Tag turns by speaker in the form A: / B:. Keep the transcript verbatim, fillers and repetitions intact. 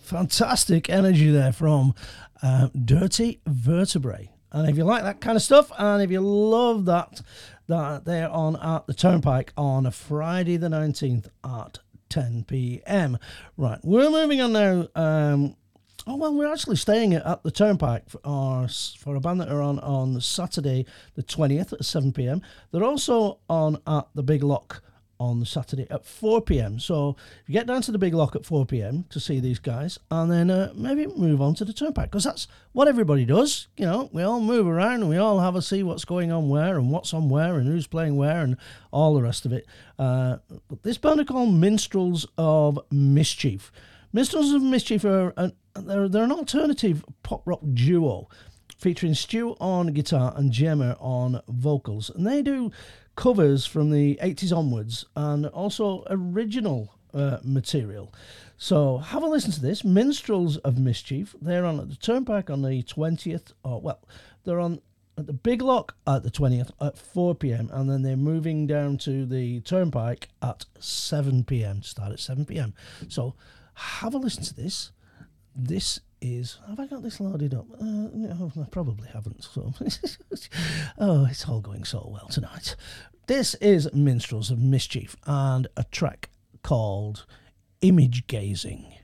A: Fantastic energy there from uh, Dirty Vertebrae. And if you like that kind of stuff, and if you love that, that they're on at the Turnpike on a Friday the nineteenth at ten p.m. Right, we're moving on now. Um, oh, well, we're actually staying at the Turnpike for, our, for a band that are on on Saturday the twentieth at seven p.m. They're also on at the Big Lock on Saturday at four p.m. So you get down to the Big Lock at four p.m. to see these guys, and then uh, maybe move on to the Turnpike, because that's what everybody does. You know, we all move around and we all have a see what's going on where and what's on where and who's playing where and all the rest of it. Uh, but this band are called Minstrels of Mischief. Minstrels of Mischief are an, they're, they're an alternative pop rock duo featuring Stu on guitar and Gemma on vocals, and they do covers from the eighties onwards and also original uh, material. So have a listen to this, Minstrels of Mischief. They're on at the Turnpike on the twentieth, or well, they're on at the Big Lock at the twentieth at four p.m. and then they're moving down to the Turnpike at seven p.m. to start at seven p.m. So have a listen to this. This is, have I got this loaded up? Uh, no, I probably haven't. So, oh, it's all going so well tonight. This is Minstrels of Mischief and a track called Image Gazing.